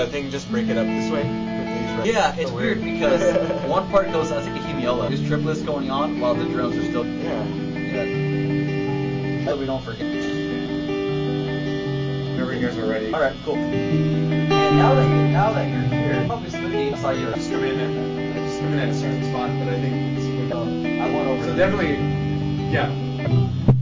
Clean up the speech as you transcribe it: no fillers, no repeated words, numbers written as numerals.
thing just break it up this way? Yeah, it's weird because one part goes as like a hemiola. There's triplets going on while the drums are still. Yeah. So we don't forget. Whenever you guys are ready. All right, cool. And now that you're here, obviously I saw you Just come in at a certain spot, but I think this would. I want over. So definitely, yeah.